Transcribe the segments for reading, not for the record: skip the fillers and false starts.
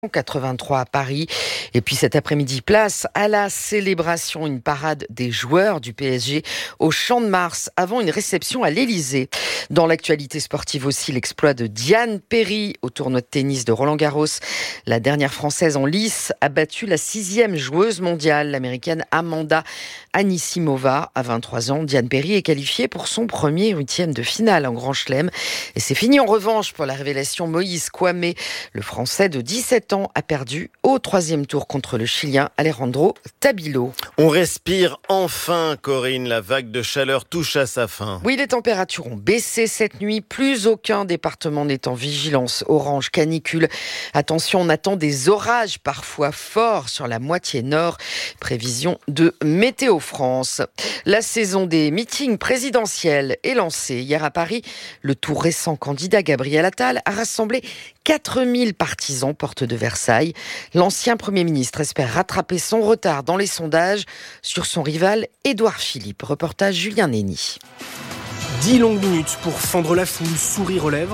83 à Paris. Et puis cet après-midi, place à la célébration, une parade des joueurs du PSG au Champ de Mars avant une réception à l'Élysée. Dans l'actualité sportive aussi, l'exploit de Diane Paris au tournoi de tennis de Roland-Garros. La dernière Française en lice a battu la 6e joueuse mondiale, l'américaine Amanda Anisimova. À 23 ans, Diane Paris est qualifiée pour son premier 8e de finale en Grand Chelem. Et c'est fini en revanche pour la révélation Moïse Kouamé. Le Français de 17 ans a perdu au 3e tour contre le Chilien Alejandro Tabilo. On respire enfin, Corinne. La vague de chaleur touche à sa fin. Oui, les températures ont baissé cette nuit. Plus aucun département n'est en vigilance orange canicule. Attention, on attend des orages parfois forts sur la moitié nord. Prévision de Météo France. La saison des meetings présidentiels est lancée. Hier à Paris, le tout récent candidat Gabriel Attal a rassemblé 4000 partisans porte de Versailles. L'ancien Premier ministre espère rattraper son retard dans les sondages sur son rival Édouard Philippe. Reportage Julien Nény. 10 longues minutes pour fendre la foule, sourire aux lèvres.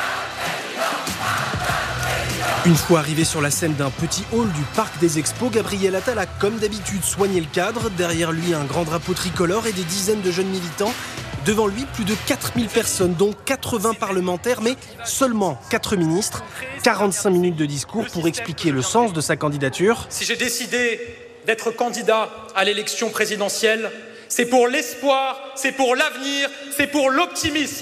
Une fois arrivé sur la scène d'un petit hall du Parc des Expos, Gabriel Attal a comme d'habitude soigné le cadre. Derrière lui, un grand drapeau tricolore et des dizaines de jeunes militants. Devant lui, plus de 4000 personnes, dont 80 parlementaires, mais seulement 4 ministres. 45 minutes de discours pour expliquer le sens de sa candidature. Si j'ai décidé d'être candidat à l'élection présidentielle, c'est pour l'espoir, c'est pour l'avenir, c'est pour l'optimisme.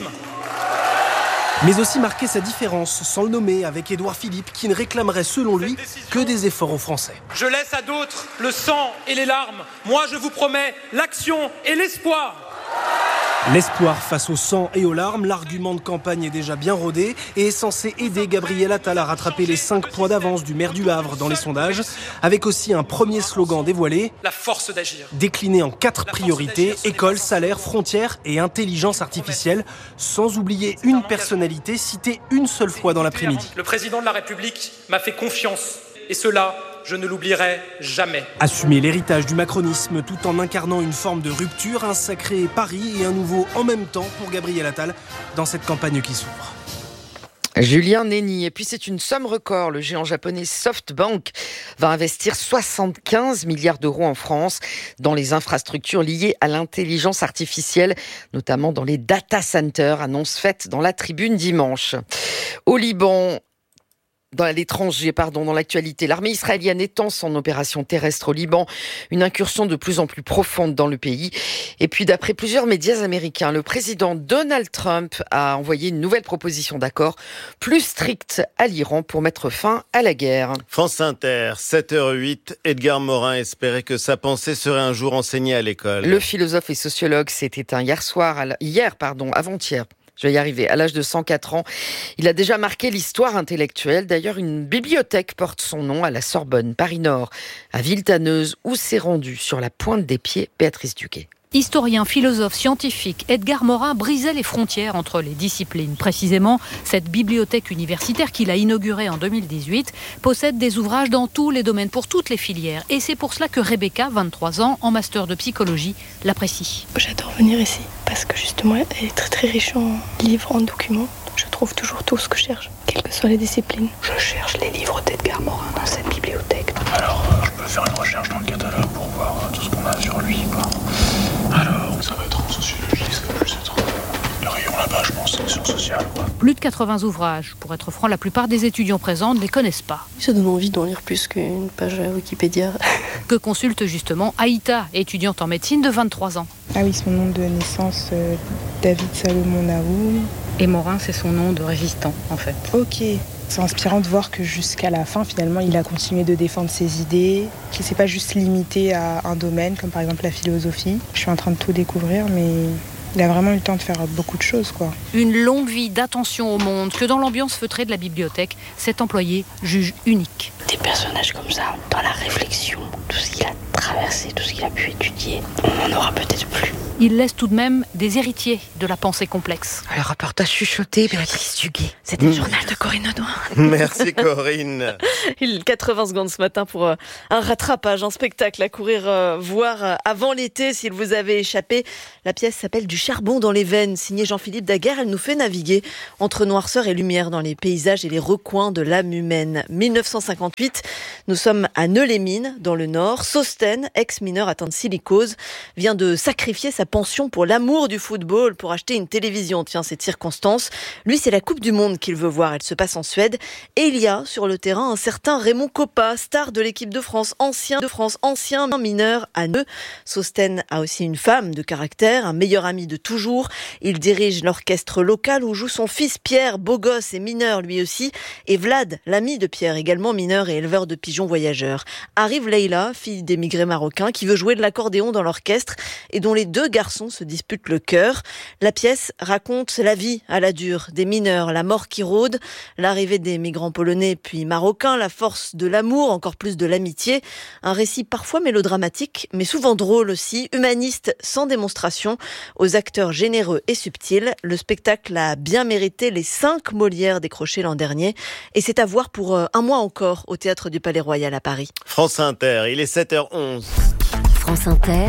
Mais aussi marquer sa différence, sans le nommer, avec Édouard Philippe, qui ne réclamerait selon lui que des efforts aux Français. Je laisse à d'autres le sang et les larmes. Moi, je vous promets l'action et l'espoir. L'espoir face au sang et aux larmes, l'argument de campagne est déjà bien rodé et est censé aider Gabriel Attal à rattraper les 5 points d'avance du maire du Havre dans les sondages, avec aussi un premier slogan dévoilé, la force d'agir. Décliné en 4 priorités, école, salaire, frontières et intelligence artificielle, sans oublier une personnalité citée une seule fois dans l'après-midi. Le président de la République m'a fait confiance et cela, je ne l'oublierai jamais. Assumer l'héritage du macronisme tout en incarnant une forme de rupture, un sacré pari et un nouveau en même temps pour Gabriel Attal dans cette campagne qui s'ouvre. Julien Nény. Et puis c'est une somme record. Le géant japonais SoftBank va investir 75 milliards d'euros en France dans les infrastructures liées à l'intelligence artificielle, notamment dans les data centers, annonce faite dans la Tribune dimanche. Au Liban, dans l'actualité, l'armée israélienne étend son opération terrestre au Liban, une incursion de plus en plus profonde dans le pays. Et puis, d'après plusieurs médias américains, le président Donald Trump a envoyé une nouvelle proposition d'accord plus stricte à l'Iran pour mettre fin à la guerre. France Inter, 7h08, Edgar Morin espérait que sa pensée serait un jour enseignée à l'école. Le philosophe et sociologue s'est éteint avant-hier. Je vais y arriver. À l'âge de 104 ans, il a déjà marqué l'histoire intellectuelle. D'ailleurs, une bibliothèque porte son nom à la Sorbonne, Paris-Nord, à Villetaneuse, où s'est rendue sur la pointe des pieds Béatrice Duguay. Historien, philosophe, scientifique, Edgar Morin brisait les frontières entre les disciplines. Précisément, cette bibliothèque universitaire qu'il a inaugurée en 2018 possède des ouvrages dans tous les domaines, pour toutes les filières. Et c'est pour cela que Rebecca, 23 ans, en master de psychologie, l'apprécie. J'adore venir ici parce que justement, elle est très très riche en livres, en documents. Je trouve toujours tout ce que je cherche, quelles que soient les disciplines. Je cherche les livres d'Edgar Morin dans cette bibliothèque. Alors, je peux faire une recherche dans le catalogue pour voir tout ce qu'on a sur lui, quoi. Alors, ça va être en sociologie, ça va plus être le rayon là-bas, je pense, c'est sciences sociales, quoi. Plus de 80 ouvrages. Pour être franc, la plupart des étudiants présents ne les connaissent pas. Ça donne envie d'en lire plus qu'une page Wikipédia. Que consulte justement Aïta, étudiante en médecine de 23 ans. Ah oui, son nom de naissance, David Salomon Naoum. Et Morin, c'est son nom de résistant, en fait. Ok. C'est inspirant de voir que jusqu'à la fin, finalement, il a continué de défendre ses idées, qu'il ne s'est pas juste limité à un domaine, comme par exemple la philosophie. Je suis en train de tout découvrir, mais il a vraiment eu le temps de faire beaucoup de choses, quoi. Une longue vie d'attention au monde que dans l'ambiance feutrée de la bibliothèque, cet employé juge unique. Des personnages comme ça, dans la réflexion, tout ce qu'il a traversé, tout ce qu'il a pu étudier, on n'en aura peut-être plus. Il laisse tout de même des héritiers de la pensée complexe. Le reportage chuchoté, Béatrice Duguay. C'était le journal de Corinne Audouin. Merci Corinne. Il 80 secondes ce matin pour un rattrapage, un spectacle à courir voir avant l'été s'il vous avait échappé. La pièce s'appelle Du charbon dans les veines, signée Jean-Philippe Daguerre. Elle nous fait naviguer entre noirceur et lumière dans les paysages et les recoins de l'âme humaine. 1958, nous sommes à Neu-les-Mines, dans le Nord. Sostène, ex-mineur atteint de silicose, vient de sacrifier sa pension pour l'amour du football, pour acheter une télévision. Tiens, cette circonstance. Lui, c'est la Coupe du Monde qu'il veut voir. Elle se passe en Suède. Et il y a sur le terrain un certain Raymond Coppa, star de l'équipe de France, ancien mineur à Neu. Sostène a aussi une femme de caractère, un meilleur ami de toujours. Il dirige l'orchestre local où joue son fils Pierre, beau gosse et mineur lui aussi. Et Vlad, l'ami de Pierre, également mineur et éleveur de pigeons voyageurs. Arrive Leïla, fille d'émigrés marocains, qui veut jouer de l'accordéon dans l'orchestre et dont les deux garçons se disputent le chœur. La pièce raconte la vie à la dure des mineurs, la mort qui rôde, l'arrivée des migrants polonais puis marocains, la force de l'amour, encore plus de l'amitié. Un récit parfois mélodramatique, mais souvent drôle aussi, humaniste sans démonstration, aux acteurs généreux et subtils. Le spectacle a bien mérité les 5 Molières décrochés l'an dernier et c'est à voir pour un mois encore au Théâtre du Palais Royal à Paris. France Inter, il est 7h11. France Inter,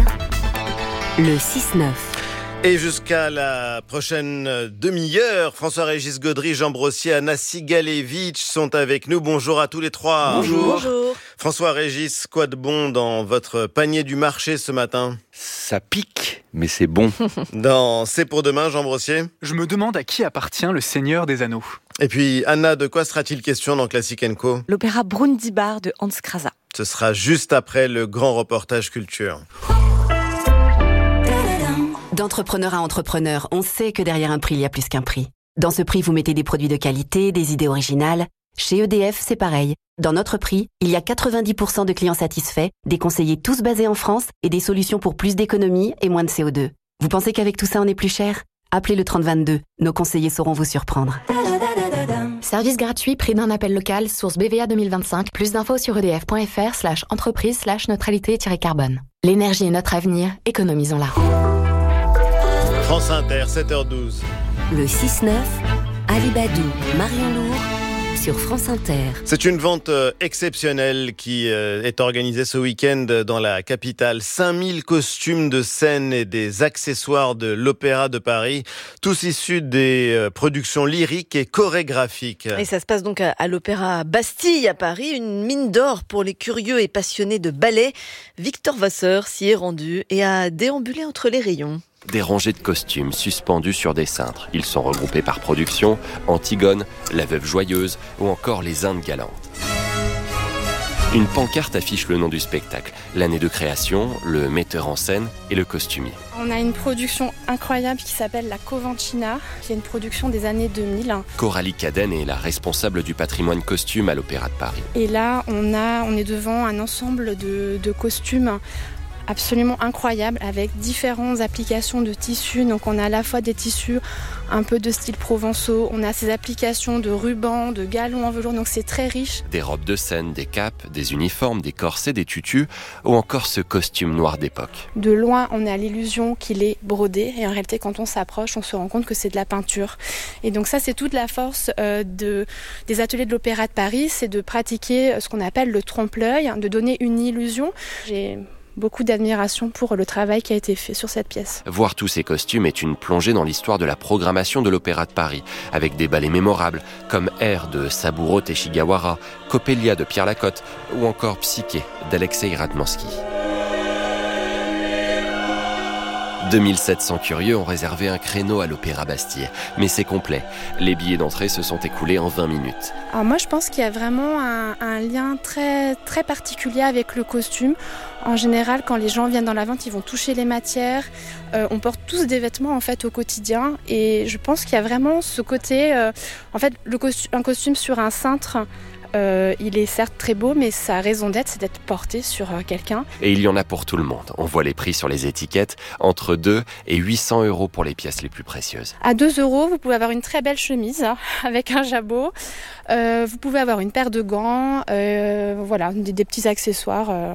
le 6-9. Et jusqu'à la prochaine demi-heure, François-Régis Gaudry, Jean Brossier, Anna Sigalevitch sont avec nous. Bonjour à tous les trois. Bonjour. François-Régis, quoi de bon dans votre panier du marché ce matin ? Ça pique, mais c'est bon. Dans C'est pour demain, Jean Brossier ? Je me demande à qui appartient le Seigneur des Anneaux. Et puis, Anna, de quoi sera-t-il question dans Classic & Co ? L'opéra Brundibar de Hans Krasa. Ce sera juste après le grand reportage culture. D'entrepreneur à entrepreneur, on sait que derrière un prix, il y a plus qu'un prix. Dans ce prix, vous mettez des produits de qualité, des idées originales. Chez EDF, c'est pareil. Dans notre prix, il y a 90% de clients satisfaits, des conseillers tous basés en France et des solutions pour plus d'économie et moins de CO2. Vous pensez qu'avec tout ça, on est plus cher ? Appelez le 3022. Nos conseillers sauront vous surprendre. Service gratuit, prix d'un appel local, source BVA 2025. Plus d'infos sur edf.fr/entreprise/neutralité-carbone. L'énergie est notre avenir, économisons-la. France Inter, 7h12. Le 6-9, Ali Badou, Marion Lourd, sur France Inter. C'est une vente exceptionnelle qui est organisée ce week-end dans la capitale. 5000 costumes de scène et des accessoires de l'Opéra de Paris, tous issus des productions lyriques et chorégraphiques. Et ça se passe donc à l'Opéra Bastille à Paris, une mine d'or pour les curieux et passionnés de ballet. Victor Vasseur s'y est rendu et a déambulé entre les rayons. Des rangées de costumes suspendus sur des cintres. Ils sont regroupés par production, Antigone, La Veuve Joyeuse ou encore Les Indes galantes. Une pancarte affiche le nom du spectacle, l'année de création, le metteur en scène et le costumier. On a une production incroyable qui s'appelle La Covancina, qui est une production des années 2000. Coralie Cadenne est la responsable du patrimoine costume à l'Opéra de Paris. Et là, on est devant un ensemble de costumes absolument incroyable avec différentes applications de tissus. Donc on a à la fois des tissus un peu de style provençaux, on a ces applications de rubans, de galons en velours, donc c'est très riche. Des robes de scène, des capes, des uniformes, des corsets, des tutus ou encore ce costume noir d'époque. De loin, on a l'illusion qu'il est brodé et en réalité quand on s'approche, on se rend compte que c'est de la peinture. Et donc ça, c'est toute la force des ateliers de l'Opéra de Paris, c'est de pratiquer ce qu'on appelle le trompe-l'œil, de donner une illusion. J'ai beaucoup d'admiration pour le travail qui a été fait sur cette pièce. Voir tous ces costumes est une plongée dans l'histoire de la programmation de l'Opéra de Paris, avec des ballets mémorables comme Air de Saburo Teshigawara, Coppelia de Pierre Lacotte ou encore Psyché d'Alexei Ratmansky. 2700 curieux ont réservé un créneau à l'Opéra Bastille, mais c'est complet. Les billets d'entrée se sont écoulés en 20 minutes. Alors moi, je pense qu'il y a vraiment un lien très, très particulier avec le costume. En général, quand les gens viennent dans la vente, ils vont toucher les matières. On porte tous des vêtements en fait au quotidien, et je pense qu'il y a vraiment ce côté, un costume sur un cintre. Il est certes très beau, mais sa raison d'être, c'est d'être porté sur quelqu'un. Et il y en a pour tout le monde. On voit les prix sur les étiquettes, entre 2 et 800 € pour les pièces les plus précieuses. À 2 €, vous pouvez avoir une très belle chemise avec un jabot. Vous pouvez avoir une paire de gants, des petits accessoires.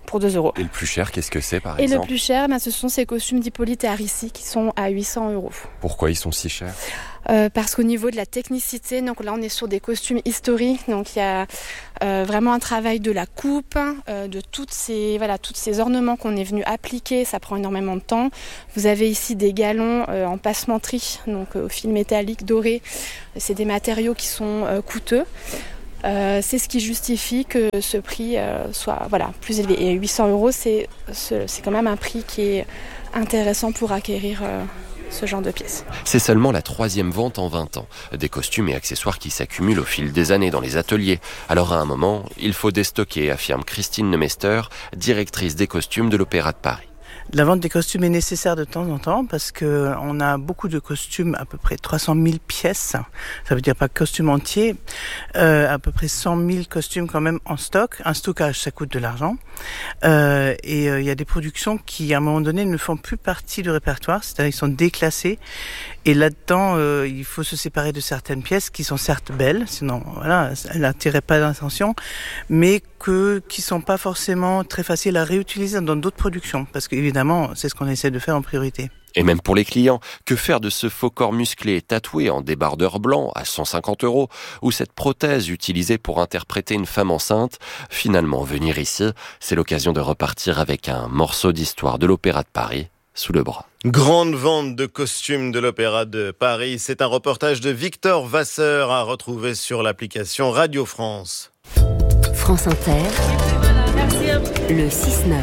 pour 2 €. Et le plus cher, qu'est-ce que c'est par Et exemple? le plus cher, ce sont ces costumes d'Hippolyte et Aricie qui sont à 800 €. Pourquoi ils sont si chers? Parce qu'au niveau de la technicité, donc là on est sur des costumes historiques, donc il y a vraiment un travail de la coupe, de tous ces ornements qu'on est venu appliquer, ça prend énormément de temps. Vous avez ici des galons en passementerie, donc au fil métallique doré, c'est des matériaux qui sont coûteux. C'est ce qui justifie que ce prix soit plus élevé. Et 800 €, c'est quand même un prix qui est intéressant pour acquérir ce genre de pièces. C'est seulement la 3e vente en 20 ans. Des costumes et accessoires qui s'accumulent au fil des années dans les ateliers. Alors à un moment, il faut déstocker, affirme Christine Nemester, directrice des costumes de l'Opéra de Paris. La vente des costumes est nécessaire de temps en temps parce que on a beaucoup de costumes, à peu près 300 000 pièces. Ça veut dire pas costume entier, à peu près 100 000 costumes quand même en stock. Un stockage, ça coûte de l'argent. Et il y a des productions qui, à un moment donné, ne font plus partie du répertoire, c'est-à-dire ils sont déclassés. Et là-dedans, il faut se séparer de certaines pièces qui sont certes belles, sinon elles n'attiraient pas l'attention, mais qui sont pas forcément très faciles à réutiliser dans d'autres productions, parce qu'évidemment, c'est ce qu'on essaie de faire en priorité. Et même pour les clients, que faire de ce faux corps musclé tatoué en débardeur blanc à 150 € ou cette prothèse utilisée pour interpréter une femme enceinte? Finalement, venir ici, c'est l'occasion de repartir avec un morceau d'histoire de l'Opéra de Paris sous le bras. Grande vente de costumes de l'Opéra de Paris. C'est un reportage de Victor Vasseur à retrouver sur l'application Radio France. France Inter, le 6-9.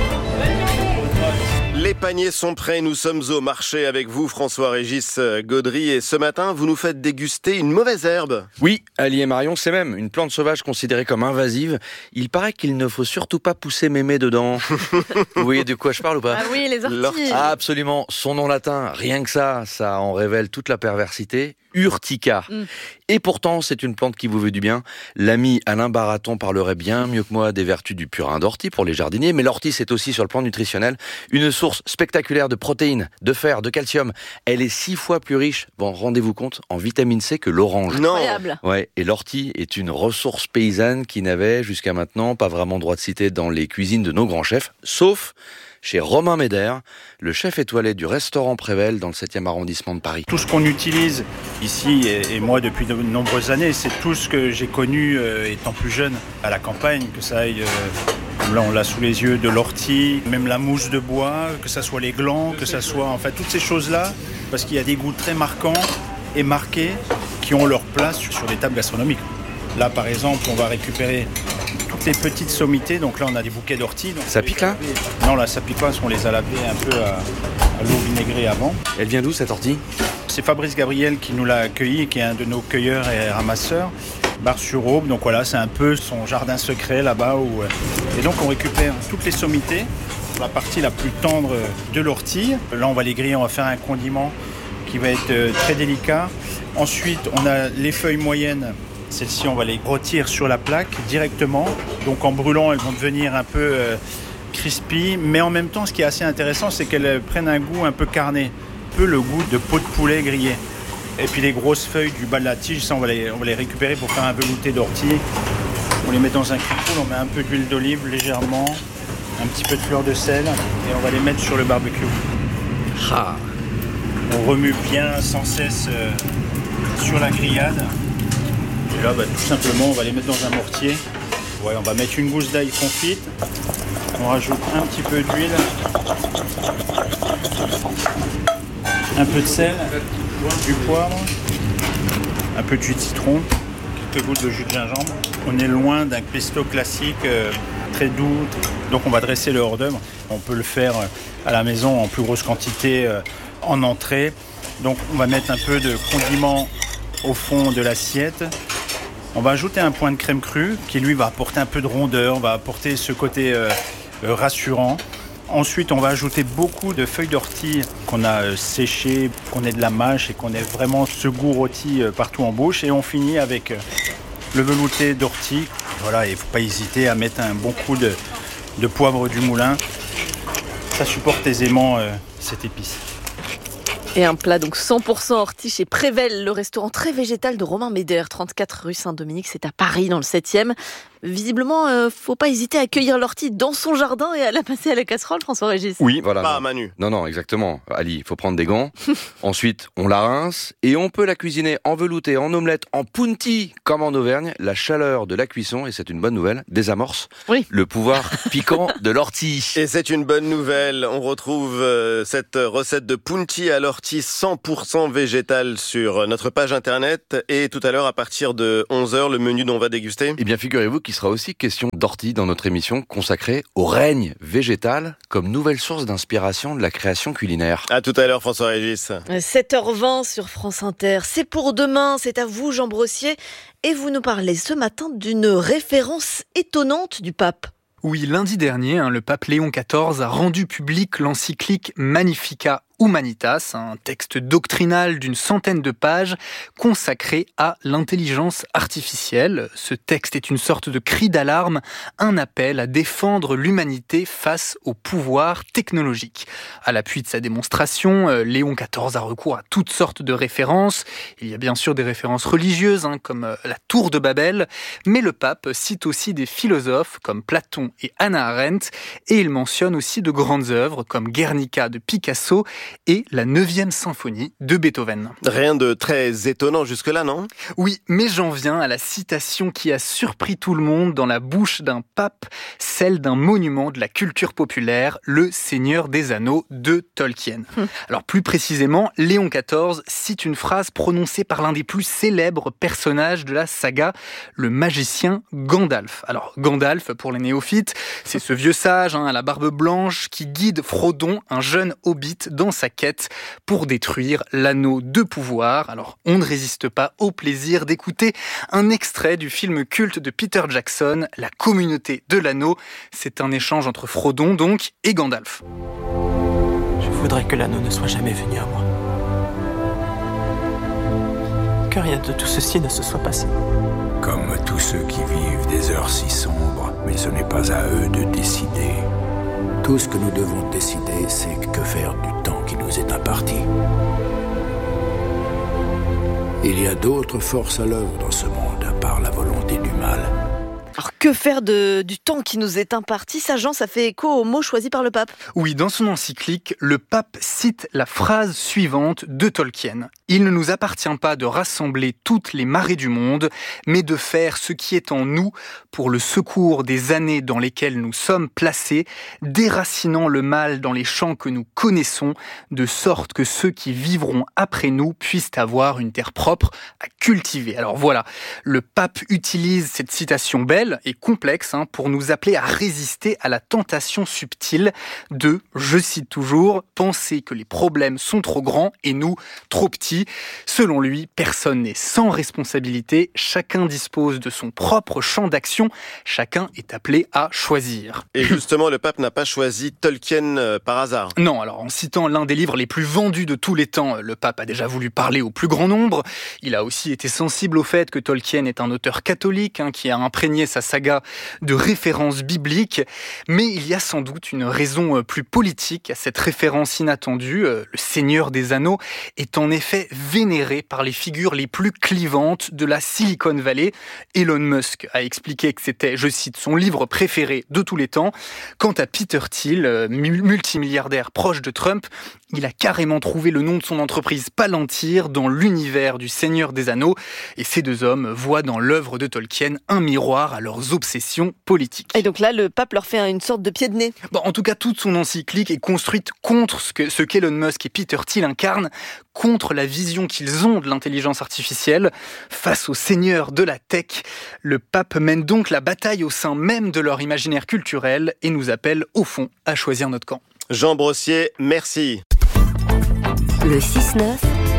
Les paniers sont prêts, nous sommes au marché avec vous, François-Régis Gaudry, et ce matin, vous nous faites déguster une mauvaise herbe. Oui, Ali et Marion, c'est même une plante sauvage considérée comme invasive. Il paraît qu'il ne faut surtout pas pousser mémé dedans. Vous voyez de quoi je parle ou pas? Ah oui, les orties. Ah, absolument, son nom latin, rien que ça en révèle toute la perversité. Urtica. Et pourtant, c'est une plante qui vous veut du bien. L'ami Alain Baraton parlerait bien mieux que moi des vertus du purin d'ortie pour les jardiniers, mais l'ortie, c'est aussi sur le plan nutritionnel une source spectaculaire de protéines, de fer, de calcium. Elle est 6 fois plus riche, rendez-vous compte, en vitamine C que l'orange. Non. Incroyable. Ouais, et l'ortie est une ressource paysanne qui n'avait jusqu'à maintenant pas vraiment droit de citer dans les cuisines de nos grands chefs, sauf chez Romain Médère, le chef étoilé du restaurant Prével dans le 7e arrondissement de Paris. Tout ce qu'on utilise ici, et moi depuis de nombreuses années, c'est tout ce que j'ai connu étant plus jeune à la campagne, que ça aille, comme là on l'a sous les yeux, de l'ortie, même la mousse de bois, que ça soit les glands, que ça soit enfin toutes ces choses-là, parce qu'il y a des goûts très marquants et marqués qui ont leur place sur les tables gastronomiques. Là par exemple, on va récupérer toutes les petites sommités, donc là on a des bouquets d'ortie. Ça pique là? Non, là ça pique pas, on les a lavés un peu à l'eau vinaigrée avant. Elle vient d'où cette ortie? C'est Fabrice Gabriel qui nous l'a accueilli, qui est un de nos cueilleurs et ramasseurs, Bar-sur-Aube. Donc voilà, c'est un peu son jardin secret là-bas. Et donc on récupère toutes les sommités, la partie la plus tendre de l'ortie. Là on va les griller, on va faire un condiment qui va être très délicat. Ensuite on a les feuilles moyennes. Celles-ci, on va les rôtir sur la plaque directement. Donc en brûlant, elles vont devenir un peu crispy. Mais en même temps, ce qui est assez intéressant, c'est qu'elles prennent un goût un peu carné. Un peu le goût de peau de poulet grillé. Et puis les grosses feuilles du bas de la tige, ça, on va les récupérer pour faire un velouté d'ortie. On les met dans un cricoule, on met un peu d'huile d'olive légèrement, un petit peu de fleur de sel. Et on va les mettre sur le barbecue. Ah. On remue bien sans cesse sur la grillade. Et là, tout simplement, on va les mettre dans un mortier. Ouais, on va mettre une gousse d'ail confite. On rajoute un petit peu d'huile. Un peu de sel. Du poivre. Un peu de jus de citron. Quelques gouttes de jus de gingembre. On est loin d'un pesto classique très doux. Donc on va dresser le hors d'œuvre. On peut le faire à la maison en plus grosse quantité en entrée. Donc on va mettre un peu de condiment au fond de l'assiette. On va ajouter un point de crème crue qui lui va apporter un peu de rondeur, va apporter ce côté rassurant. Ensuite, on va ajouter beaucoup de feuilles d'ortie qu'on a séchées, qu'on ait de la mâche et qu'on ait vraiment ce goût rôti partout en bouche. Et on finit avec le velouté d'ortie. Voilà, il ne faut pas hésiter à mettre un bon coup de poivre du moulin. Ça supporte aisément cette épice. Et un plat donc 100% ortie chez Prével, le restaurant très végétal de Romain Médère, 34 rue Saint-Dominique, c'est à Paris dans le 7e. Visiblement, faut pas hésiter à cueillir l'ortie dans son jardin et à la passer à la casserole, François-Régis. Oui, voilà. Pas à Manu. Non, exactement. Ali, il faut prendre des gants. Ensuite, on la rince et on peut la cuisiner en velouté, en omelette, en punti, comme en Auvergne. La chaleur de la cuisson, et c'est une bonne nouvelle, désamorce le pouvoir piquant de l'ortie. Et c'est une bonne nouvelle. On retrouve cette recette de punti à l'ortie 100% végétale sur notre page internet. Et tout à l'heure, à partir de 11h, le menu dont on va déguster. Eh bien, figurez-vous qu'il sera aussi question d'ortie dans notre émission consacrée au règne végétal comme nouvelle source d'inspiration de la création culinaire. À tout à l'heure, François-Régis. 7h20 sur France Inter. C'est pour demain, c'est à vous, Jean Brossier. Et vous nous parlez ce matin d'une référence étonnante du pape. Oui, lundi dernier, le pape Léon XIV a rendu public l'encyclique Magnificat Humanitas, un texte doctrinal d'une centaine de pages consacré à l'intelligence artificielle. Ce texte est une sorte de cri d'alarme, un appel à défendre l'humanité face au pouvoir technologique. À l'appui de sa démonstration, Léon XIV a recours à toutes sortes de références. Il y a bien sûr des références religieuses, comme la Tour de Babel, mais le pape cite aussi des philosophes comme Platon et Hannah Arendt, et il mentionne aussi de grandes œuvres comme Guernica de Picasso et la 9e symphonie de Beethoven. Rien de très étonnant jusque-là, non ? Oui, mais j'en viens à la citation qui a surpris tout le monde dans la bouche d'un pape, celle d'un monument de la culture populaire, Le Seigneur des Anneaux de Tolkien. Alors plus précisément, Léon XIV cite une phrase prononcée par l'un des plus célèbres personnages de la saga, le magicien Gandalf. Alors Gandalf, pour les néophytes, c'est ce vieux sage à la barbe blanche qui guide Frodon, un jeune hobbit, dans sa quête pour détruire l'anneau de pouvoir. Alors, on ne résiste pas au plaisir d'écouter un extrait du film culte de Peter Jackson, La communauté de l'anneau. C'est un échange entre Frodon, donc, et Gandalf. Je voudrais que l'anneau ne soit jamais venu à moi. Que rien de tout ceci ne se soit passé. Comme tous ceux qui vivent des heures si sombres, mais ce n'est pas à eux de décider. Tout ce que nous devons décider, c'est que faire du temps qui nous est imparti. Il y a d'autres forces à l'œuvre dans ce monde, à part la volonté du mal. Alors que faire du temps qui nous est imparti ? Ça, Jean, ça fait écho au mot choisi par le pape. Oui, dans son encyclique, le pape cite la phrase suivante de Tolkien. « Il ne nous appartient pas de rassembler toutes les marées du monde, mais de faire ce qui est en nous pour le secours des années dans lesquelles nous sommes placés, déracinant le mal dans les champs que nous connaissons, de sorte que ceux qui vivront après nous puissent avoir une terre propre à cultiver. » Alors voilà, le pape utilise cette citation belle et complexe pour nous appeler à résister à la tentation subtile de, je cite toujours, penser que les problèmes sont trop grands et nous trop petits. Selon lui, personne n'est sans responsabilité, chacun dispose de son propre champ d'action, chacun est appelé à choisir. Et justement, le pape n'a pas choisi Tolkien par hasard. Non, alors en citant l'un des livres les plus vendus de tous les temps, le pape a déjà voulu parler au plus grand nombre. Il a aussi été sensible au fait que Tolkien est un auteur catholique qui a imprégné sa saga de références bibliques, mais il y a sans doute une raison plus politique à cette référence inattendue. Le Seigneur des Anneaux est en effet vénéré par les figures les plus clivantes de la Silicon Valley. Elon Musk a expliqué que c'était, je cite, son livre préféré de tous les temps. Quant à Peter Thiel, multimilliardaire proche de Trump, il a carrément trouvé le nom de son entreprise Palantir dans l'univers du Seigneur des Anneaux. Et ces deux hommes voient dans l'œuvre de Tolkien un miroir à leurs obsessions politiques. Et donc là, le pape leur fait une sorte de pied de nez. Bon, en tout cas, toute son encyclique est construite contre ce qu'Elon Musk et Peter Thiel incarnent, contre la vision qu'ils ont de l'intelligence artificielle. Face aux seigneurs de la tech, le pape mène donc la bataille au sein même de leur imaginaire culturel et nous appelle, au fond, à choisir notre camp. Jean Brossier, merci. Le 6-9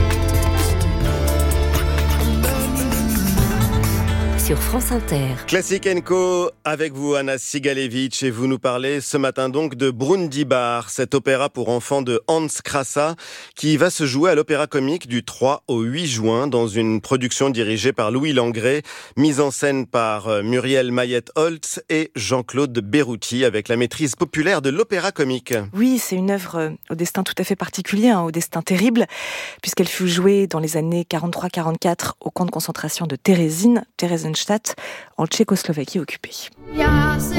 sur France Inter. Classic & Co avec vous, Anna Sigalevitch, et vous nous parlez ce matin donc de Brundibar, cet opéra pour enfants de Hans Krasa qui va se jouer à l'Opéra Comique du 3 au 8 juin dans une production dirigée par Louis Langrée, mise en scène par Muriel Mayette-Holtz et Jean-Claude Berruti avec la maîtrise populaire de l'Opéra Comique. Oui, c'est une œuvre au destin tout à fait particulier, au destin terrible, puisqu'elle fut jouée dans les années 43-44 au camp de concentration de Theresienstadt. Kronstadt, en Tchécoslovaquie occupée.